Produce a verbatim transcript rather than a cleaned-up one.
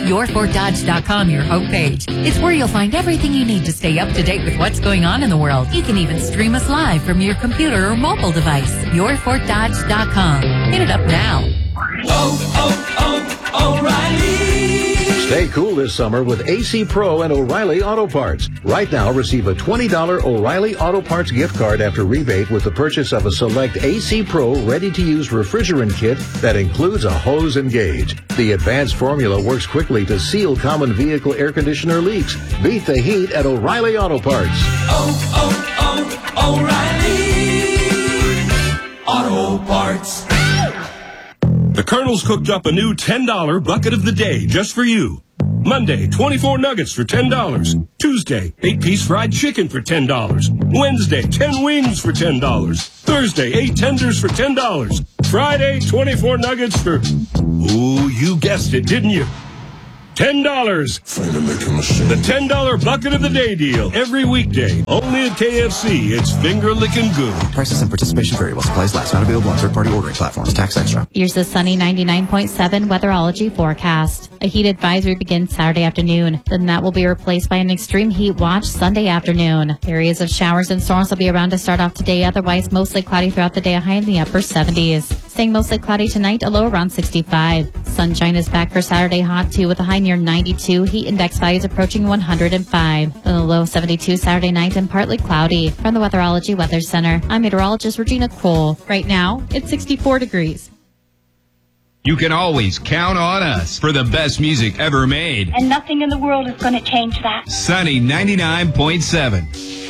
your fort dodge dot com, your homepage. It's where you'll find everything you need to stay up to date with what's going on in the world. You can even stream us live from your computer or mobile device. your fort dodge dot com. Hit it up now. Oh, oh, oh, O'Reilly. Stay cool this summer with A C Pro and O'Reilly Auto Parts. Right now, receive a twenty dollars O'Reilly Auto Parts gift card after rebate with the purchase of a select A C Pro ready-to-use refrigerant kit that includes a hose and gauge. The advanced formula works quickly to seal common vehicle air conditioner leaks. Beat the heat at O'Reilly Auto Parts. Oh, oh, oh, O'Reilly Auto Parts. The Colonel's cooked up a new ten dollars bucket of the day just for you. Monday, twenty-four nuggets for ten dollars. Tuesday, eight-piece fried chicken for ten dollars. Wednesday, ten wings for ten dollars. Thursday, eight tenders for ten dollars. Friday, twenty-four nuggets for... Ooh, you guessed it, didn't you? ten dollars. The ten dollars bucket of the day deal. Every weekday. Only at K F C. It's finger-licking good. Prices and participation vary while supplies last. Not available on third-party ordering platforms. Tax extra. Here's the sunny ninety-nine point seven Weatherology forecast. A heat advisory begins Saturday afternoon. Then that will be replaced by an extreme heat watch Sunday afternoon. Areas of showers and storms will be around to start off today. Otherwise, mostly cloudy throughout the day. A high in the upper seventies. Staying mostly cloudy tonight. A low around sixty-five. Sunshine is back for Saturday. Hot too with a high near ninety-two. Heat index values approaching one hundred five. Then a low seventy-two Saturday night and partly cloudy. From the Weatherology Weather Center, I'm meteorologist Regina Cole. Right now, it's sixty-four degrees. You can always count on us for the best music ever made. And nothing in the world is going to change that. Sunny ninety-nine point seven.